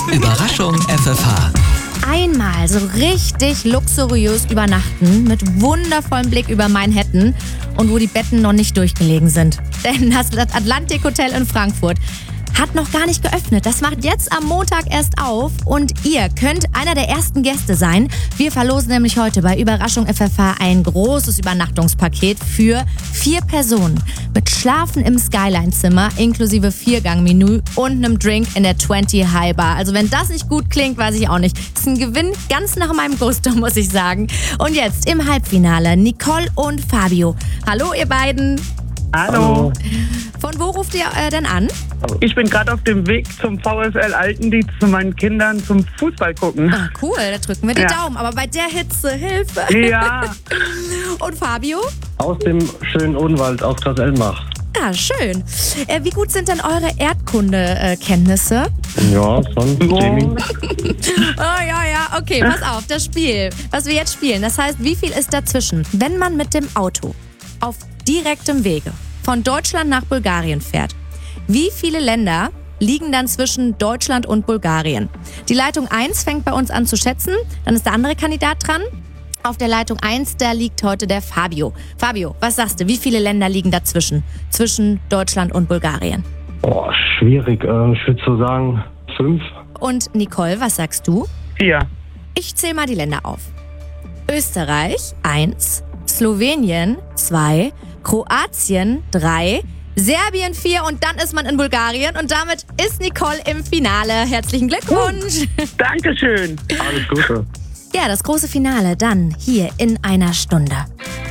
Überraschung FFH. Einmal so richtig luxuriös übernachten mit wundervollem Blick über Manhattan und wo die Betten noch nicht durchgelegen sind. Denn das Atlantik Hotel in Frankfurt hat noch gar nicht geöffnet. Das macht jetzt am Montag erst auf und ihr könnt einer der ersten Gäste sein. Wir verlosen nämlich heute bei Überraschung FFH ein großes Übernachtungspaket für 4 Personen mit Schlafen im Skyline-Zimmer inklusive 4-Gang-Menü und einem Drink in der 20 High Bar. Also wenn das nicht gut klingt, weiß ich auch nicht. Das ist ein Gewinn ganz nach meinem Gusto, muss ich sagen. Und jetzt im Halbfinale Nicole und Fabio. Hallo ihr beiden. Hallo. Von wo ruft ihr denn an? Ich bin gerade auf dem Weg zum VfL Altendienst zu meinen Kindern zum Fußball gucken. Ah, cool, da drücken wir die Daumen. Aber bei der Hitze, Hilfe. Ja. Und Fabio? Aus dem schönen Odenwald, aus Grasellenbach. Ah, schön. Wie gut sind denn eure Erdkunde-Kenntnisse? Ja, schon. Jamie. Oh ja, okay, pass auf, das Spiel, was wir jetzt spielen. Das heißt, wie viel ist dazwischen, wenn man mit dem Auto auf direktem Wege von Deutschland nach Bulgarien fährt? Wie viele Länder liegen dann zwischen Deutschland und Bulgarien? Die Leitung 1 fängt bei uns an zu schätzen, dann ist der andere Kandidat dran. Auf der Leitung 1, da liegt heute der Fabio. Fabio, was sagst du, wie viele Länder liegen dazwischen? Zwischen Deutschland und Bulgarien? Boah, schwierig. Ich würde so sagen 5. Und Nicole, was sagst du? 4. Ich zähle mal die Länder auf. Österreich 1, Slowenien 2, Kroatien 3, Serbien 4 und dann ist man in Bulgarien und damit ist Nicole im Finale. Herzlichen Glückwunsch! Dankeschön. Alles Gute. Ja, das große Finale dann hier in einer Stunde.